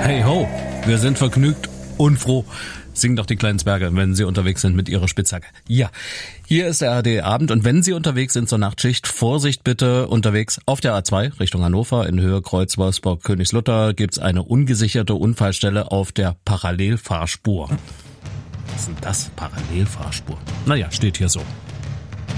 Hey ho, wir sind vergnügt und froh. Singen doch die kleinen Zwerge, wenn sie unterwegs sind mit ihrer Spitzhacke. Ja, hier ist der ARD-Abend und wenn Sie unterwegs sind zur Nachtschicht, Vorsicht bitte, unterwegs auf der A2 Richtung Hannover in Höhe Kreuz Wolfsburg Königslutter gibt's eine ungesicherte Unfallstelle auf der Parallelfahrspur. Was ist denn das? Parallelfahrspur? Naja, steht hier so.